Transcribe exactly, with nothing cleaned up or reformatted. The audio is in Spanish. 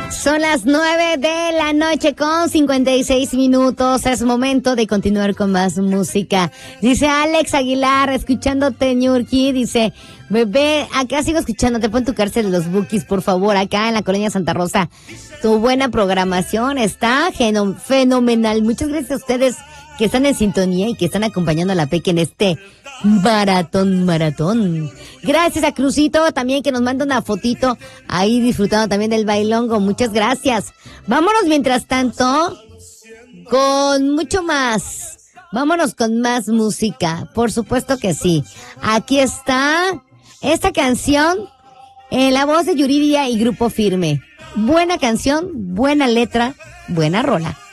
Son las nueve de la noche con cincuenta y seis minutos. Es momento de continuar con más música. Dice Alex Aguilar, escuchándote, Ñurki. Dice, bebé, acá sigo escuchándote. Pon tu cárcel de los Bukis, por favor, acá en la colonia Santa Rosa. Tu buena programación está geno- fenomenal. Muchas gracias a ustedes que están en sintonía y que están acompañando a la Peque en este maratón, maratón. Gracias a Crucito también, que nos manda una fotito ahí disfrutando también del bailongo. Muchas gracias. Vámonos mientras tanto con mucho más. Vámonos con más música. Por supuesto que sí. Aquí está esta canción en la voz de Yuridia y Grupo Firme. Buena canción, buena letra, buena rola.